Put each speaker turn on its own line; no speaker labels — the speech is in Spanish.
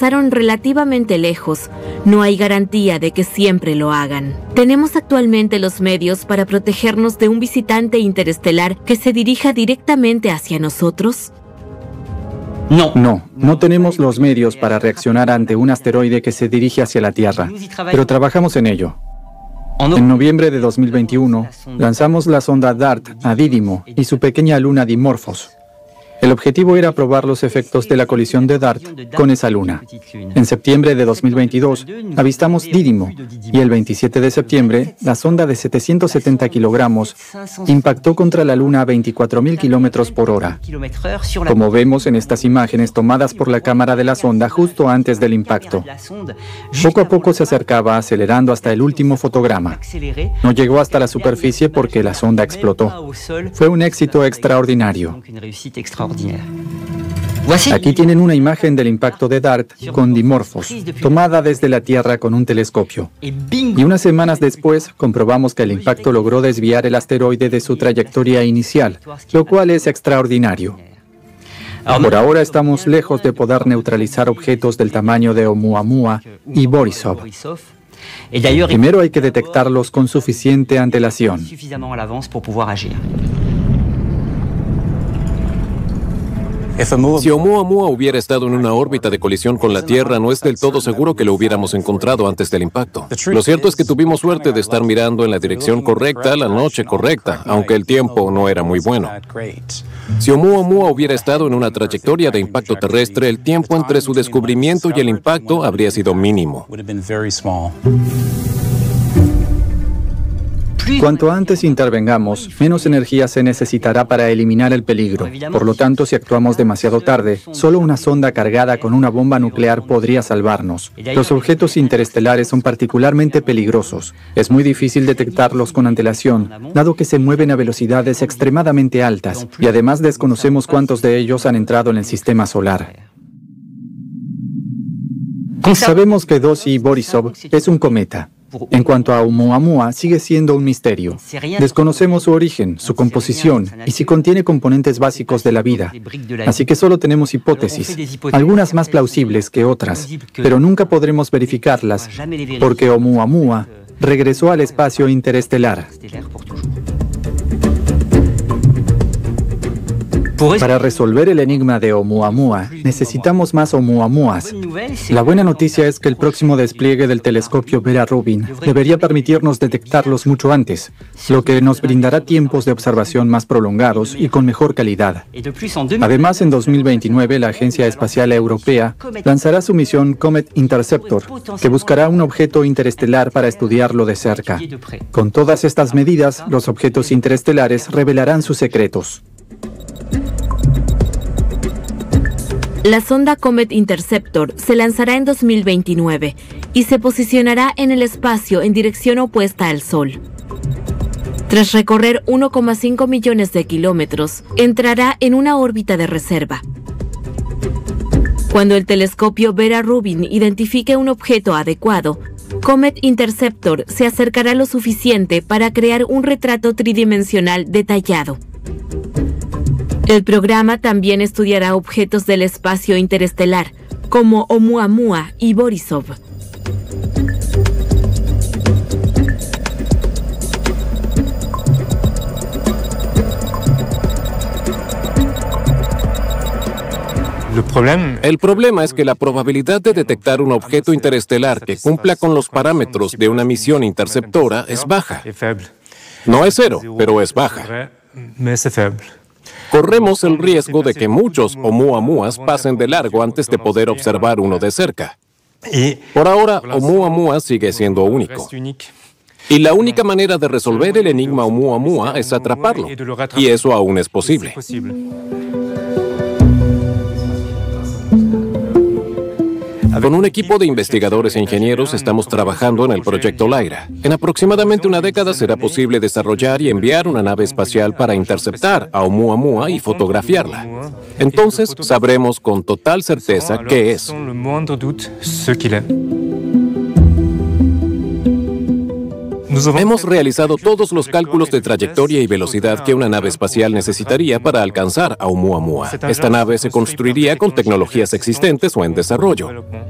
pasaron relativamente lejos, no hay garantía de que siempre lo hagan. ¿Tenemos actualmente los medios para protegernos de un visitante interestelar que se dirija directamente hacia nosotros?
No tenemos los medios para reaccionar ante un asteroide que se dirige hacia la Tierra, pero trabajamos en ello. En noviembre de 2021, lanzamos la sonda DART a Didimo y su pequeña luna Dimorphos. El objetivo era probar los efectos de la colisión de DART con esa luna. En septiembre de 2022, avistamos Didimo y el 27 de septiembre, la sonda de 770 kilogramos impactó contra la luna a 24.000 kilómetros por hora. Como vemos en estas imágenes tomadas por la cámara de la sonda justo antes del impacto. Poco a poco se acercaba, acelerando hasta el último fotograma. No llegó hasta la superficie porque la sonda explotó. Fue un éxito extraordinario. Aquí tienen una imagen del impacto de DART con Dimorphos, tomada desde la Tierra con un telescopio. Y unas semanas después comprobamos que el impacto logró desviar el asteroide de su trayectoria inicial, lo cual es extraordinario. Por ahora estamos lejos de poder neutralizar objetos del tamaño de Oumuamua y Borisov. Primero hay que detectarlos con suficiente antelación.
Si Oumuamua hubiera estado en una órbita de colisión con la Tierra, no es del todo seguro que lo hubiéramos encontrado antes del impacto. Lo cierto es que tuvimos suerte de estar mirando en la dirección correcta, la noche correcta, aunque el tiempo no era muy bueno. Si Oumuamua hubiera estado en una trayectoria de impacto terrestre, el tiempo entre su descubrimiento y el impacto habría sido mínimo.
Cuanto antes intervengamos, menos energía se necesitará para eliminar el peligro. Por lo tanto, si actuamos demasiado tarde, solo una sonda cargada con una bomba nuclear podría salvarnos. Los objetos interestelares son particularmente peligrosos. Es muy difícil detectarlos con antelación, dado que se mueven a velocidades extremadamente altas, y además desconocemos cuántos de ellos han entrado en el sistema solar. Sabemos que Dosi Borisov es un cometa. En cuanto a Oumuamua, sigue siendo un misterio. Desconocemos su origen, su composición y si contiene componentes básicos de la vida. Así que solo tenemos hipótesis, algunas más plausibles que otras, pero nunca podremos verificarlas porque Oumuamua regresó al espacio interestelar. Para resolver el enigma de Oumuamua, necesitamos más Oumuamuas. La buena noticia es que el próximo despliegue del telescopio Vera Rubin debería permitirnos detectarlos mucho antes, lo que nos brindará tiempos de observación más prolongados y con mejor calidad. Además, en 2029, la Agencia Espacial Europea lanzará su misión Comet Interceptor, que buscará un objeto interestelar para estudiarlo de cerca. Con todas estas medidas, los objetos interestelares revelarán sus secretos.
La sonda Comet Interceptor se lanzará en 2029 y se posicionará en el espacio en dirección opuesta al Sol. Tras recorrer 1,5 millones de kilómetros, entrará en una órbita de reserva. Cuando el telescopio Vera Rubin identifique un objeto adecuado, Comet Interceptor se acercará lo suficiente para crear un retrato tridimensional detallado. El programa también estudiará objetos del espacio interestelar, como Oumuamua y Borisov.
El problema es que la probabilidad de detectar un objeto interestelar que cumpla con los parámetros de una misión interceptora es baja. No es cero, pero es baja. Corremos el riesgo de que muchos Oumuamuas pasen de largo antes de poder observar uno de cerca. Por ahora, Oumuamua sigue siendo único. Y la única manera de resolver el enigma Oumuamua es atraparlo. Y eso aún es posible. Con un equipo de investigadores e ingenieros estamos trabajando en el proyecto Lyra. En aproximadamente una década será posible desarrollar y enviar una nave espacial para interceptar a Oumuamua y fotografiarla. Entonces sabremos con total certeza qué es. Hemos realizado todos los cálculos de trayectoria y velocidad que una nave espacial necesitaría para alcanzar a Oumuamua. Esta nave se construiría con tecnologías existentes o en desarrollo.